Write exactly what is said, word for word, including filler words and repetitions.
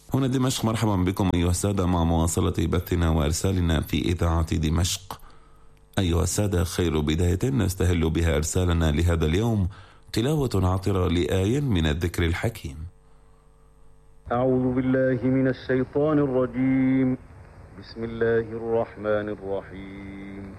هنا دمشق، مرحبا بكم أيها السادة مع مواصلة بثنا وإرسالنا في إذاعة دمشق. أيها السادة، خير بداية نستهل بها إرسالنا لهذا اليوم تلاوة عطرة لآية من الذكر الحكيم. أعوذ بالله من الشيطان الرجيم. بسم الله الرحمن الرحيم.